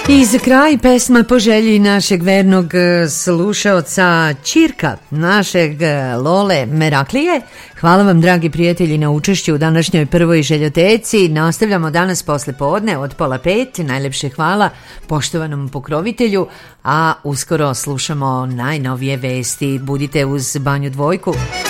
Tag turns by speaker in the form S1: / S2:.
S1: I za kraj pesma po želji našeg vernog slušaoca Ćirka, našeg Lole Meraklije. Hvala vam, dragi prijatelji, na učešću u današnjoj prvoj željoteci. Nastavljamo danas posle podne od 4:30. Najlepše hvala poštovanom pokrovitelju, a uskoro slušamo najnovije vesti. Budite uz Banju Dvojku.